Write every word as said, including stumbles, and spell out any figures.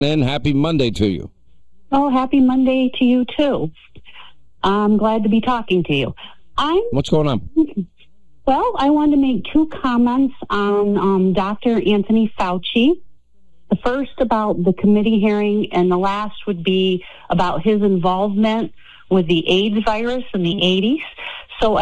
And happy Monday to you. Oh, happy Monday to you, too. I'm glad to be talking to you. I'm What's going on? Well, I wanted to make two comments on um, Doctor Anthony Fauci. The first about the committee hearing, and the last would be about his involvement with the AIDS virus in the eighties.